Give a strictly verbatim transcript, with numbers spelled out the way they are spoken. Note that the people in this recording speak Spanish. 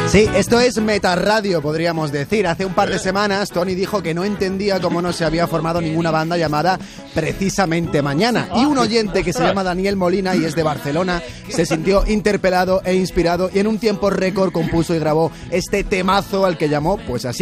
Sí, esto es Metarradio, podríamos decir. Hace un par de semanas Tony dijo que no entendía cómo no se había formado ninguna banda llamada Precisamente Mañana. Y un oyente que se llama Daniel Molina y es de Barcelona se sintió interpelado e inspirado y en un tiempo récord compuso y grabó este temazo al que llamó pues así.